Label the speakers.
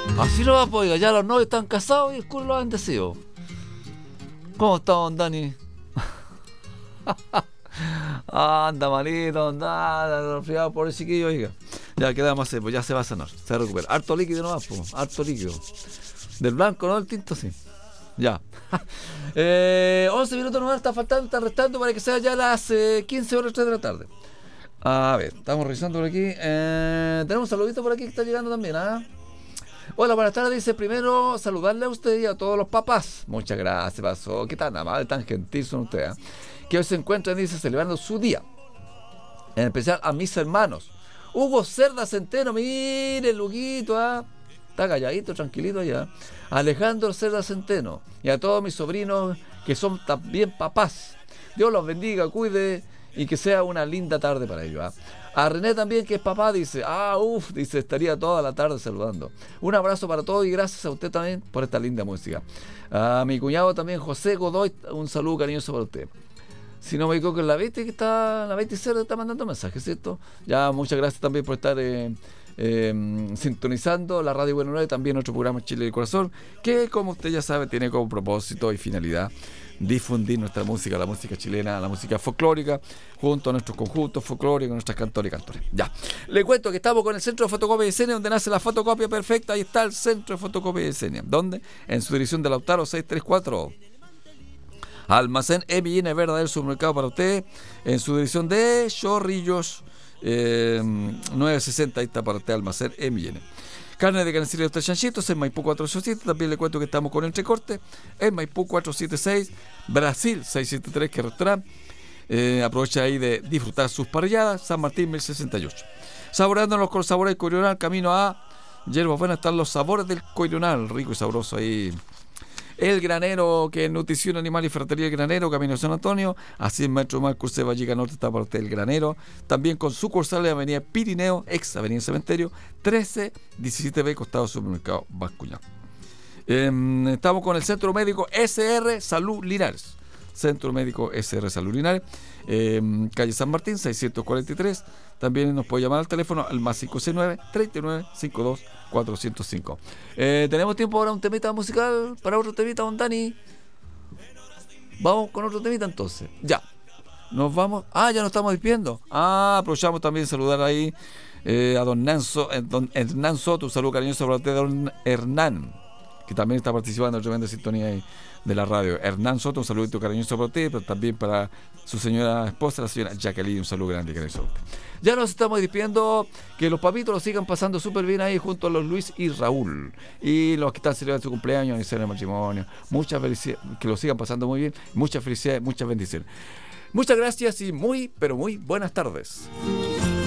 Speaker 1: Así lo va, pues, oiga, ya los novios están casados y el cura lo ha bendecido. ¿Cómo está, don Dani? Anda, malito, anda, resfriado por el chiquillo, oiga. Ya, ¿qué más hacer? Pues ya se va a sanar, se va a recuperar. Harto líquido nomás, pues, harto líquido. Del blanco, no del tinto, sí. Ya. 11 minutos nomás, está faltando, está restando para que sea ya las 15 horas 3 de la tarde. A ver, estamos revisando por aquí. Tenemos un saludito por aquí que está llegando también, ¿ah? Hola, buenas tardes. Dice, primero saludarle a usted y a todos los papás. Muchas gracias, pasó. Qué tan amable, tan gentil son ustedes, ¿eh? Que hoy se encuentran, dice, celebrando su día. En especial a mis hermanos. Hugo Cerda Centeno, mire, Luguito, ¿ah? Está calladito, tranquilito allá. Alejandro Cerda Centeno. Y a todos mis sobrinos que son también papás. Dios los bendiga, cuide y que sea una linda tarde para ellos, ¿ah? A René también, que es papá, dice, dice, estaría toda la tarde saludando. Un abrazo para todos y gracias a usted también por esta linda música. A mi cuñado también, José Godoy, un saludo cariñoso para usted. Si no me equivoco, la Betty, que está, la Betty Cerda está mandando mensajes, ¿cierto? Ya, muchas gracias también por estar sintonizando la Radio Buena Nueva y también nuestro programa Chile del Corazón, que como usted ya sabe, tiene como propósito y finalidad difundir nuestra música, la música chilena, la música folclórica, junto a nuestros conjuntos folclóricos, nuestras cantoras y cantores. Ya, le cuento que estamos con el Centro de Fotocopia y Diseño, donde nace la fotocopia perfecta. Ahí está el Centro de Fotocopia y Diseño. ¿Dónde? En su dirección de Lautaro 634. Almacén M&N, verdadero supermercado para usted. En su dirección de Chorrillos 960, ahí está para usted, Almacén M&N. Carne de carnicero de los Tres Chanchitos en Maipú 487. También le cuento que estamos con Entrecorte en Maipú 476, Brasil 673, que es restaurante. Aprovecha ahí de disfrutar sus parrilladas. San Martín 1068. Saboreándonos con los sabores del Coirional, camino a Hierbas Buenas están los sabores del Coirional, rico y sabroso ahí. El Granero, que es Nutrición Animal y Ferretería El Granero, camino a San Antonio, a 100 metros más, curso de Vallica Norte, está para usted El Granero. También con sucursales de Avenida Pirineo, ex Avenida Cementerio, 1317B, costado supermercado Bascuñán. Estamos con el Centro Médico SR Salud Linares. Centro Médico SR Salud Linares, calle San Martín, 643. También nos puede llamar al teléfono al más 569-3952-405. ¿Tenemos tiempo ahora un temita musical para otro temita, don Dani? Vamos con otro temita entonces. Ya, nos vamos. Ya nos estamos despidiendo. Aprovechamos también saludar ahí a don Hernán Soto. Un saludo cariñoso para usted, don Hernán, que también está participando en tremenda sintonía ahí de la radio. Hernán Soto, un saludito cariñoso para usted, pero también para su señora esposa, la señora Jacqueline, un saludo grande y cariñoso para usted. Ya nos estamos despidiendo, que los papitos lo sigan pasando súper bien ahí junto a los Luis y Raúl, y los que están celebrando su cumpleaños, aniversario de matrimonio. Muchas felicidades, que lo sigan pasando muy bien, muchas felicidades, muchas bendiciones. Muchas gracias y muy, pero muy buenas tardes.